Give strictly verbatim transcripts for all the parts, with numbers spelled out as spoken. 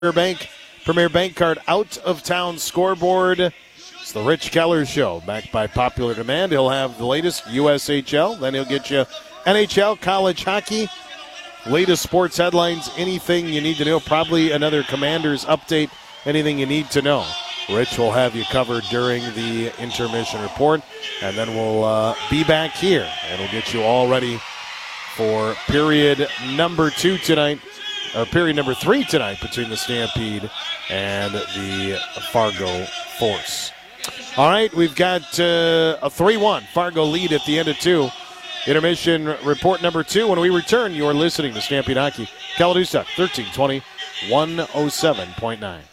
Premier Bank, Premier Bank Card out of town scoreboard. It's the Rich Keller Show, backed by popular demand. He'll have the latest U S H L, then he'll get you N H L, college hockey, latest sports headlines, anything you need to know, probably another Commanders update, anything you need to know. Rich will have you covered during the intermission report, and then we'll uh, be back here, and we'll get you all ready for period number two tonight. Or period number three tonight between the Stampede and the Fargo Force. All right, we've got uh, a three one Fargo lead at the end of two. Intermission report number two. When we return, you're listening to Stampede Hockey. Kaladusuk, thirteen twenty, one oh seven point nine.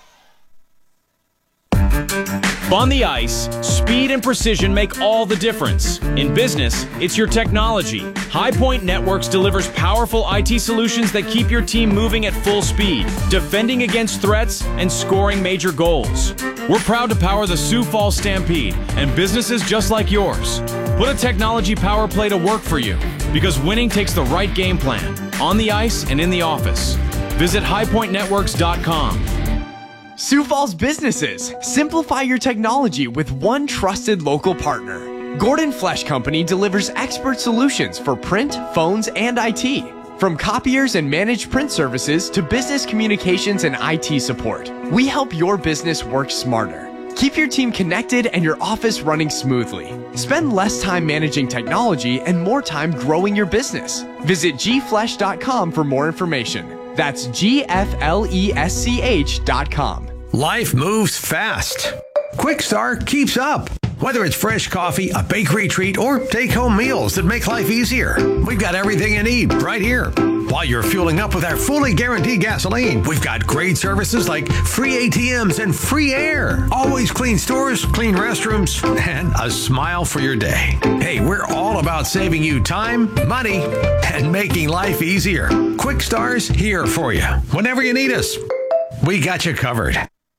On the ice, speed and precision make all the difference. In business, it's your technology. High Point Networks delivers powerful I T solutions that keep your team moving at full speed, defending against threats, and scoring major goals. We're proud to power the Sioux Falls Stampede and businesses just like yours. Put a technology power play to work for you, because winning takes the right game plan, on the ice and in the office. Visit high point networks dot com. Sioux Falls businesses, simplify your technology with one trusted local partner. Gordon Flesch Company delivers expert solutions for print, phones, and I T. From copiers and managed print services to business communications and I T support, we help your business work smarter. Keep your team connected and your office running smoothly. Spend less time managing technology and more time growing your business. Visit g flesch dot com for more information. That's G F L E S C H dot com. Life moves fast. Quickstar keeps up. Whether it's fresh coffee, a bakery treat, or take-home meals that make life easier, we've got everything you need right here. While you're fueling up with our fully guaranteed gasoline, we've got great services like free A T Ms and free air. Always clean stores, clean restrooms, and a smile for your day. Hey, we're all about saving you time, money, and making life easier. Quickstar's here for you. Whenever you need us, we got you covered.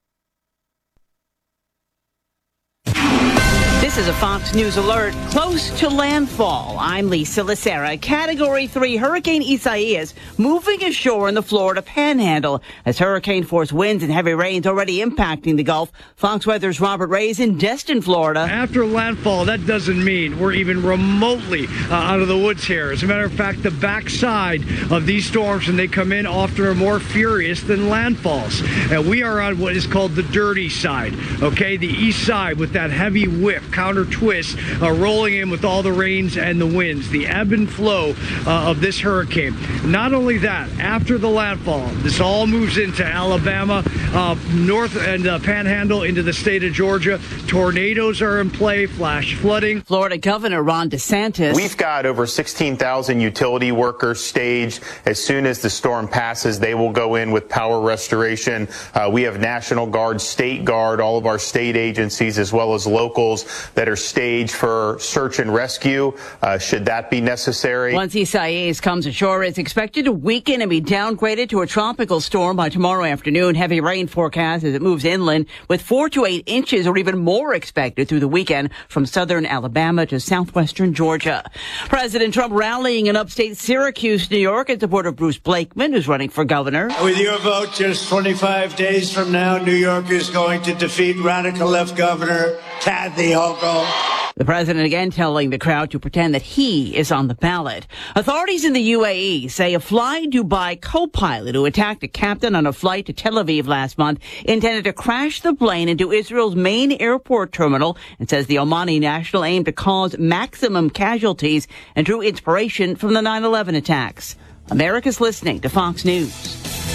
This is a Fox News alert. Close to landfall. I'm Lisa Lacera. Category three Hurricane Isaias moving ashore in the Florida Panhandle as hurricane-force winds and heavy rains already impacting the Gulf. Fox Weather's Robert Ray is in Destin, Florida. After landfall, that doesn't mean we're even remotely uh, out of the woods here. As a matter of fact, the backside of these storms, when they come in, often are more furious than landfalls. And we are on what is called the dirty side, okay? The east side with that heavy whip, counter twist, uh, rolling in with all the rains and the winds, the ebb and flow uh, of this hurricane. Not only that, after the landfall, this all moves into Alabama, uh, north and uh, Panhandle into the state of Georgia. Tornadoes are in play, flash flooding. Florida Governor Ron DeSantis. We've got over sixteen thousand utility workers staged. As soon as the storm passes, they will go in with power restoration. Uh, we have National Guard, State Guard, all of our state agencies, as well as locals that are staged for search and rescue, uh, should that be necessary. Once Isaias comes ashore, it's expected to weaken and be downgraded to a tropical storm by tomorrow afternoon. Heavy rain forecast as it moves inland, with four to eight inches or even more expected through the weekend from southern Alabama to southwestern Georgia. President Trump rallying in upstate Syracuse, New York, in support of Bruce Blakeman, who's running for governor. With your vote just twenty-five days from now, New York is going to defeat radical left governor Kathy Hochul. The president again telling the crowd to pretend that he is on the ballot. Authorities in the U A E say a Fly Dubai co-pilot who attacked a captain on a flight to Tel Aviv last month intended to crash the plane into Israel's main airport terminal, and says the Omani national aimed to cause maximum casualties and drew inspiration from the nine eleven attacks. America's listening to Fox News.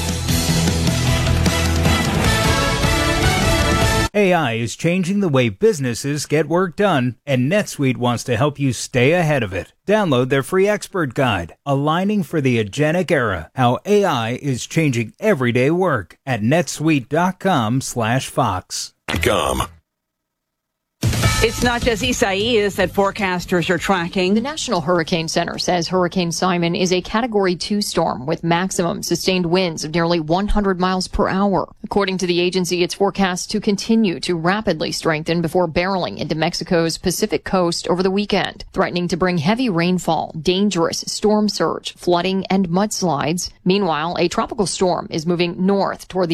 A I is changing the way businesses get work done, and NetSuite wants to help you stay ahead of it. Download their free expert guide, Aligning for the Agentic Era, How A I is Changing Everyday Work, at netsuite dot com slash fox. Come. It's not just Isaias that forecasters are tracking. The National Hurricane Center says Hurricane Simon is a Category two storm with maximum sustained winds of nearly one hundred miles per hour. According to the agency, it's forecast to continue to rapidly strengthen before barreling into Mexico's Pacific coast over the weekend, threatening to bring heavy rainfall, dangerous storm surge, flooding, and mudslides. Meanwhile, a tropical storm is moving north toward the